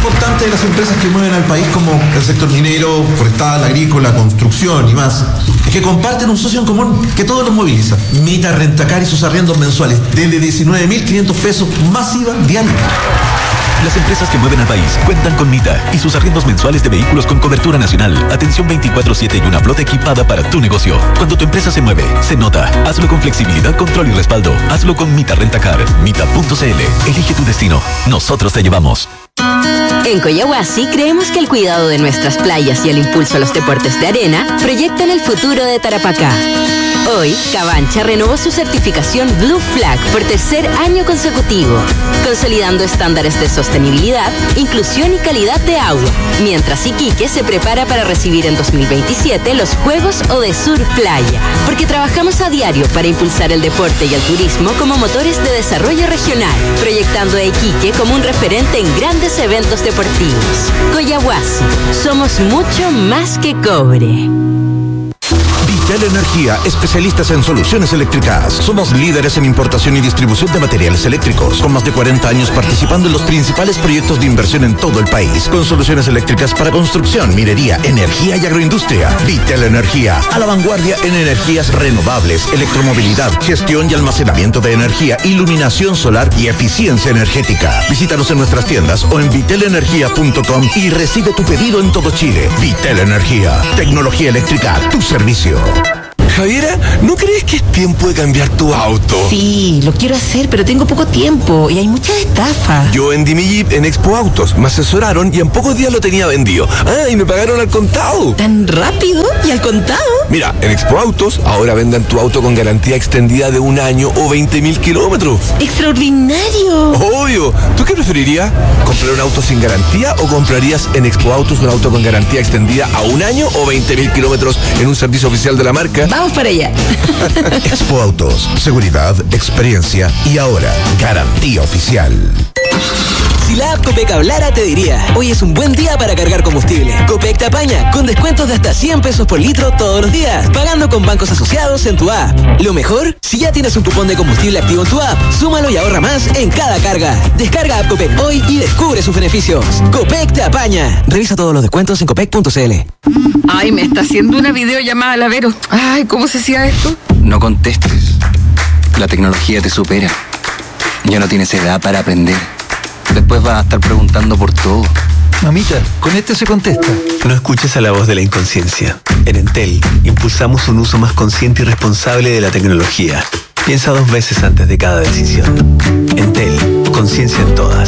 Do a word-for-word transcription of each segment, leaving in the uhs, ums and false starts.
importante de las empresas que mueven al país, como el sector minero, forestal, agrícola, construcción y más, es que comparten un socio en común que todos los moviliza. Mita Rentacar y sus arriendos mensuales desde diecinueve mil quinientos pesos más I V A diario. Las empresas que mueven al país cuentan con Mita y sus arriendos mensuales de vehículos con cobertura nacional, atención veinticuatro siete y una flota equipada para tu negocio. Cuando tu empresa se mueve, se nota. Hazlo con flexibilidad, control y respaldo. Hazlo con Mita Rentacar. Mita punto c l. Elige tu destino. Nosotros te llevamos. En Coyahuasi creemos que el cuidado de nuestras playas y el impulso a los deportes de arena proyectan el futuro de Tarapacá. Hoy, Cabancha renovó su certificación Blue Flag por tercer año consecutivo, consolidando estándares de sostenibilidad, inclusión y calidad de agua, mientras Iquique se prepara para recibir en dos mil veintisiete los Juegos Odesur Playa, porque trabajamos a diario para impulsar el deporte y el turismo como motores de desarrollo regional, proyectando a Iquique como un referente en grandes eventos deportivos. Coyahuasi, somos mucho más que cobre. Vitel Energía, especialistas en soluciones eléctricas. Somos líderes en importación y distribución de materiales eléctricos, con más de cuarenta años participando en los principales proyectos de inversión en todo el país, con soluciones eléctricas para construcción, minería, energía y agroindustria. Vitel Energía, a la vanguardia en energías renovables, electromovilidad, gestión y almacenamiento de energía, iluminación solar y eficiencia energética. Visítanos en nuestras tiendas o en vitel energía punto com y recibe tu pedido en todo Chile. Vitel Energía, tecnología eléctrica a tu servicio. Javiera, ¿no crees que es tiempo de cambiar tu auto? Sí, lo quiero hacer, pero tengo poco tiempo y hay muchas estafas. Yo vendí mi Jeep en Expo Autos, me asesoraron y en pocos días lo tenía vendido. Ah, y me pagaron al contado. ¿Tan rápido? ¿Y al contado? Mira, en Expo Autos ahora venden tu auto con garantía extendida de un año o veinte mil kilómetros. ¡Extraordinario! Obvio. ¿Tú qué preferirías? ¿Comprar un auto sin garantía o comprarías en Expo Autos un auto con garantía extendida a un año o veinte mil kilómetros en un servicio oficial de la marca? Vamos para allá. Expo Autos, seguridad, experiencia y ahora garantía oficial. Si la app Copec hablara, te diría: hoy es un buen día para cargar combustible. Copec te apaña con descuentos de hasta cien pesos por litro todos los días, pagando con bancos asociados en tu app. Lo mejor, si ya tienes un cupón de combustible activo en tu app, súmalo y ahorra más en cada carga. Descarga app Copec hoy y descubre sus beneficios. Copec te apaña. Revisa todos los descuentos en copec punto c l. Ay, me está haciendo una videollamada la Vero. Ay, ¿cómo se hacía esto? No contestes. La tecnología te supera. Ya no tienes edad para aprender. Después vas a estar preguntando por todo. Mamita, con este se contesta. No escuches a la voz de la inconsciencia. En Entel, impulsamos un uso más consciente y responsable de la tecnología. Piensa dos veces antes de cada decisión. Entel, conciencia en todas.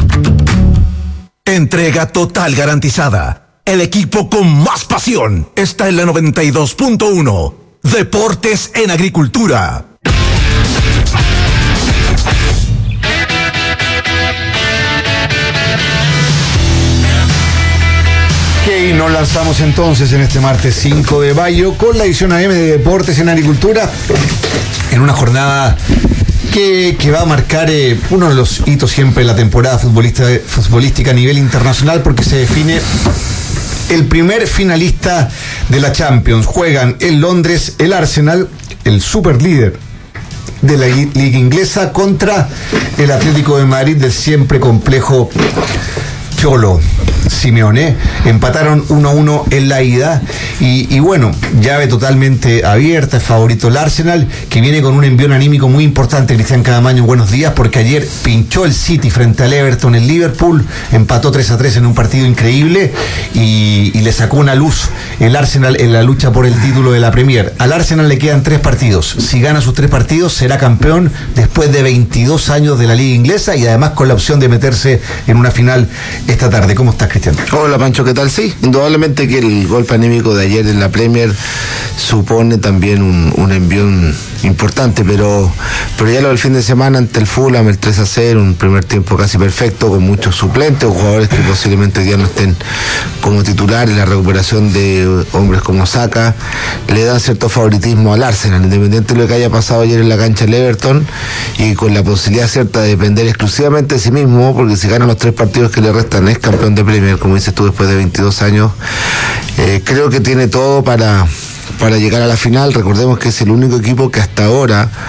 Entrega total garantizada. El equipo con más pasión está en la noventa y dos punto uno. Deportes en Agricultura. Y nos lanzamos entonces en este martes cinco de mayo con la edición A M de Deportes en Agricultura, en una jornada que, que va a marcar eh, uno de los hitos siempre en la temporada futbolista, futbolística a nivel internacional, porque se define el primer finalista de la Champions. Juegan en Londres el Arsenal, el superlíder de la liga inglesa, contra el Atlético de Madrid del siempre complejo Cholo Simeone. Empataron uno a uno en la ida y, y bueno, llave totalmente abierta, es favorito el Arsenal, que viene con un envión anímico muy importante. Cristian Cadamaño, buenos días, porque ayer pinchó el City frente al Everton en Liverpool, empató tres a tres en un partido increíble y, y le sacó una luz el Arsenal en la lucha por el título de la Premier. Al Arsenal le quedan tres partidos, si gana sus tres partidos será campeón después de veintidós años de la liga inglesa y además con la opción de meterse en una final esta tarde. ¿Cómo estás, Cristian? Hola, Pancho, ¿qué tal? Sí, indudablemente que el golpe anímico de ayer en la Premier supone también un, un envión importante, pero, pero ya lo del fin de semana ante el Fulham, el tres a cero, un primer tiempo casi perfecto, con muchos suplentes o jugadores que posiblemente ya no estén como titulares, la recuperación de hombres como Saka, le dan cierto favoritismo al Arsenal, independiente de lo que haya pasado ayer en la cancha del Everton, y con la posibilidad cierta de depender exclusivamente de sí mismo, porque si gana los tres partidos que le restan es campeón de Premier, como dices tú, después de veintidós años. Eh, creo que tiene todo para, para llegar a la final. Recordemos que es el único equipo que hasta ahora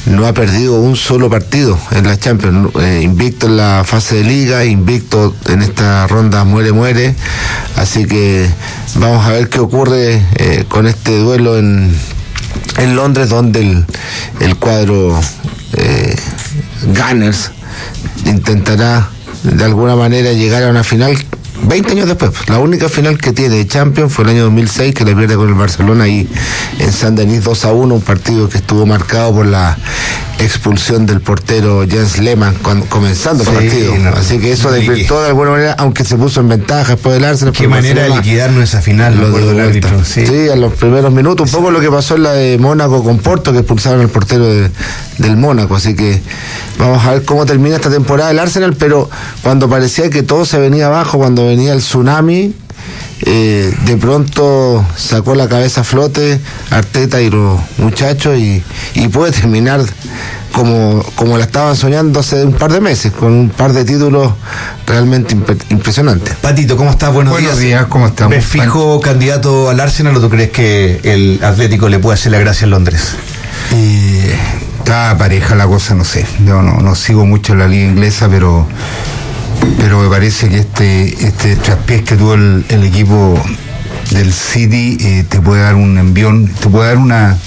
no ha perdido un solo partido en la Champions, eh, invicto en la fase de liga, invicto en esta ronda muere-muere, así que vamos a ver qué ocurre eh, con este duelo en, en Londres, donde el, el cuadro eh, Gunners intentará de alguna manera llegar a una final veinte años después. La única final que tiene de Champions fue el año dos mil seis, que le pierde con el Barcelona ahí en San Denis dos a uno, un partido que estuvo marcado por la expulsión del portero Jens Lehmann cuando, comenzando el sí, partido. No, así que eso despertó de alguna manera, aunque se puso en ventaja después del Arsenal. Qué manera de liquidarnos esa final, lo dio el árbitro. Sí. sí, a los primeros minutos, un poco lo que pasó en la de Mónaco con Porto, que expulsaron al portero de, del Mónaco. Así que vamos a ver cómo termina esta temporada el Arsenal, pero cuando parecía que todo se venía abajo, cuando venía el tsunami, eh, de pronto sacó la cabeza a flote Arteta y los muchachos y, y puede terminar como, como la estaban soñando hace un par de meses, con un par de títulos realmente imp- impresionantes. Patito, ¿cómo estás? Buenos, Buenos días. días, ¿cómo estamos? ¿Ves fijo candidato al Arsenal o tú crees que el Atlético le puede hacer la gracia en Londres? Eh, está pareja la cosa, no sé. Yo no, no sigo mucho la liga inglesa, pero pero me parece que este este traspiés que tuvo el, el equipo del City eh, te puede dar un envión, te puede dar una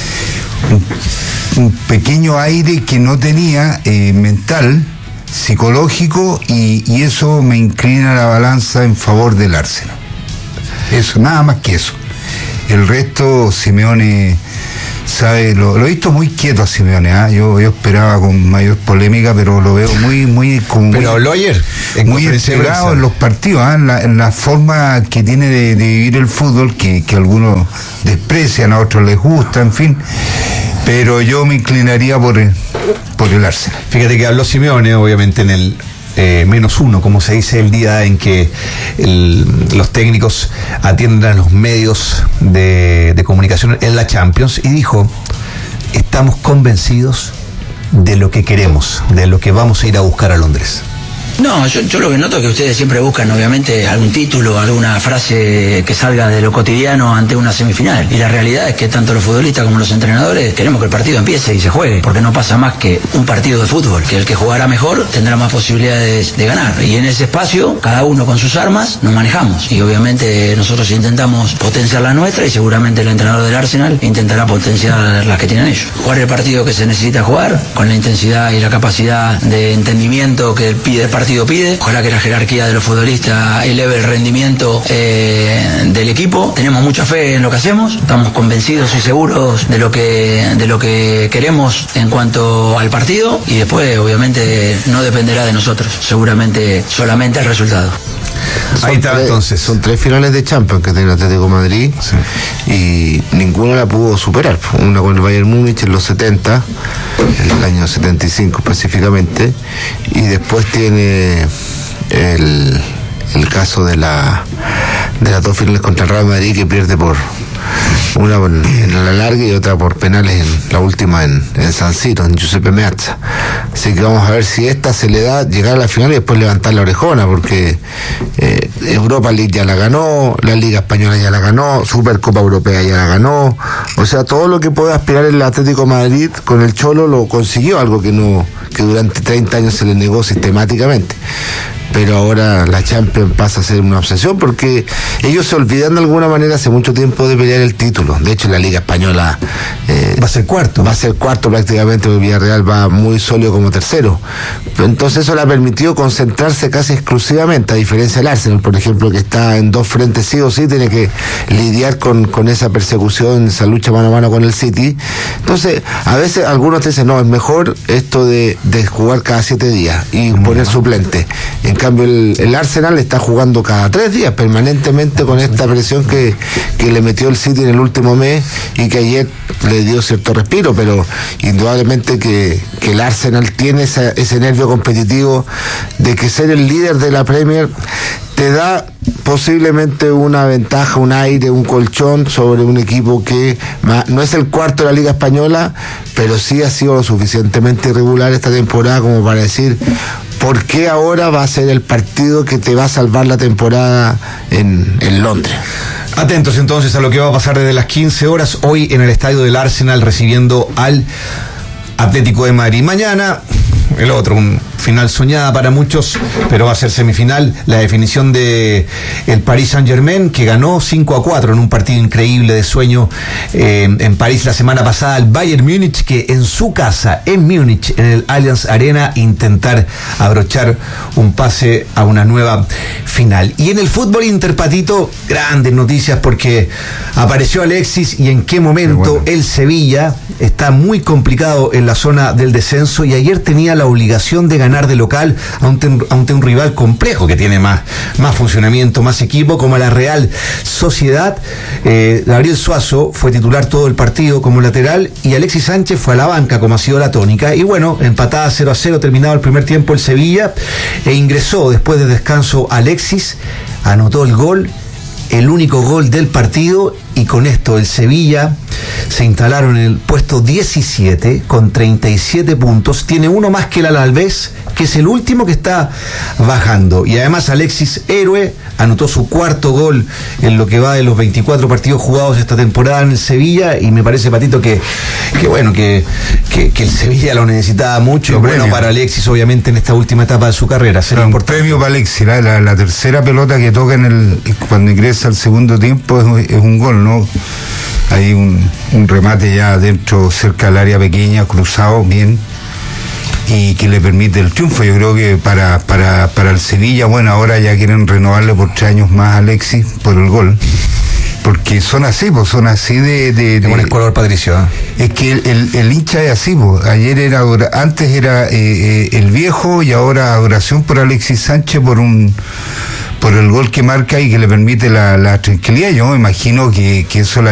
un, un pequeño aire que no tenía eh, mental, psicológico, y, y eso me inclina la balanza en favor del Arsenal. Eso, nada más que eso. El resto, Simeone sabe, lo, lo he visto muy quieto a Simeone, ¿eh? yo, yo esperaba con mayor polémica, pero lo veo muy, muy como pero muy, habló ayer en muy integrado en los partidos, ¿eh? en, la, en la forma que tiene de, de vivir el fútbol, que, que algunos desprecian, a otros les gusta, en fin, pero yo me inclinaría por el, por el Arsenal. Fíjate que habló Simeone, obviamente, en el Eh, menos uno, como se dice, el día en que el, los técnicos atienden a los medios de, de comunicación en la Champions, y dijo: estamos convencidos de lo que queremos, de lo que vamos a ir a buscar a Londres. No, yo, yo lo que noto es que ustedes siempre buscan, obviamente, algún título, alguna frase que salga de lo cotidiano ante una semifinal. Y la realidad es que tanto los futbolistas como los entrenadores queremos que el partido empiece y se juegue, porque no pasa más que un partido de fútbol, que el que jugará mejor tendrá más posibilidades de ganar. Y en ese espacio, cada uno con sus armas, nos manejamos. Y obviamente nosotros intentamos potenciar la nuestra, y seguramente el entrenador del Arsenal intentará potenciar las que tienen ellos. Jugar el partido que se necesita jugar, con la intensidad y la capacidad de entendimiento que pide el partido pide. Ojalá que la jerarquía de los futbolistas eleve el rendimiento eh, del equipo. Tenemos mucha fe en lo que hacemos, estamos convencidos y seguros de lo que de lo que queremos en cuanto al partido, y después obviamente no dependerá de nosotros, seguramente solamente el resultado. Ahí está, entonces. Son tres finales de Champions que tiene el Atlético de Madrid, sí, y ninguna la pudo superar. Una con el Bayern Múnich en los setenta, en el año setenta y cinco específicamente, y después tiene el, el caso de la de las dos finales contra el Real Madrid, que pierde por una en la larga y otra por penales en la última en, en San Siro, en Giuseppe Meazza. Así que vamos a ver si esta se le da llegar a la final y después levantar la orejona, porque eh, Europa League ya la ganó, la Liga Española ya la ganó, Supercopa Europea ya la ganó, o sea, todo lo que puede aspirar el Atlético de Madrid con el Cholo lo consiguió, algo que no que durante treinta años se le negó sistemáticamente. Pero ahora la Champions pasa a ser una obsesión, porque ellos se olvidan de alguna manera hace mucho tiempo de pelear el título. De hecho, la Liga Española eh, va a ser cuarto. Va a ser cuarto prácticamente, porque Villarreal va muy sólido como tercero. Entonces eso le ha permitido concentrarse casi exclusivamente, a diferencia del Arsenal, por ejemplo, que está en dos frentes sí o sí, tiene que lidiar con, con esa persecución, esa lucha mano a mano con el City. Entonces, a veces algunos te dicen, no, es mejor esto de, de jugar cada siete días y poner suplente. En cambio, el, el Arsenal está jugando cada tres días permanentemente, con esta presión que, que le metió el City en el último mes y que ayer le dio cierto respiro, pero indudablemente que, que el Arsenal tiene esa, ese nervio competitivo de que ser el líder de la Premier te da posiblemente una ventaja, un aire, un colchón sobre un equipo que no es el cuarto de la Liga Española, pero sí ha sido lo suficientemente irregular esta temporada como para decir: ¿por qué ahora va a ser el partido que te va a salvar la temporada en, en Londres? Atentos entonces a lo que va a pasar desde las quince horas hoy en el estadio del Arsenal, recibiendo al Atlético de Madrid. Mañana, el otro, un final soñada para muchos, pero va a ser semifinal, la definición de el Paris Saint-Germain, que ganó cinco a cuatro en un partido increíble de sueño eh, en París la semana pasada, al Bayern Múnich, que en su casa, en Múnich, en el Allianz Arena, intentar abrochar un pase a una nueva final. Y en el fútbol interpatito, grandes noticias, porque apareció Alexis, y en qué momento bueno. El Sevilla está muy complicado en la zona del descenso, y ayer tenía la obligación de ganar de local ante un, ante un rival complejo que tiene más, más funcionamiento, más equipo, como la Real Sociedad. eh, Gabriel Suazo fue titular todo el partido como lateral, y Alexis Sánchez fue a la banca, como ha sido la tónica, y bueno, empatada cero a cero, terminado el primer tiempo el Sevilla, e ingresó después de descanso Alexis, anotó el gol, el único gol del partido, y con esto el Sevilla se instalaron en el puesto diecisiete con treinta y siete puntos, tiene uno más que el Alavés, que es el último que está bajando, y además Alexis, héroe, anotó su cuarto gol en lo que va de los veinticuatro partidos jugados esta temporada en el Sevilla, y me parece, Patito, que, que bueno, que, que, que el Sevilla lo necesitaba mucho, lo y bueno, premio para Alexis, obviamente, en esta última etapa de su carrera. Un premio para Alexis, la, la, la tercera pelota que toca en el cuando ingresa al segundo tiempo es, es un gol, ¿no? Hay un, un remate ya dentro, cerca del área pequeña, cruzado bien, y que le permite el triunfo. Yo creo que para, para, para el Sevilla, bueno, ahora ya quieren renovarle por tres años más a Alexis por el gol, porque son así, pues son así de... de, de un color, Patricio. ¿eh? Es que el, el, el hincha es así, pues. Ayer era, antes era eh, eh, el viejo, y ahora adoración por Alexis Sánchez por un... por el gol que marca y que le permite la, la tranquilidad. Yo me imagino que, que eso la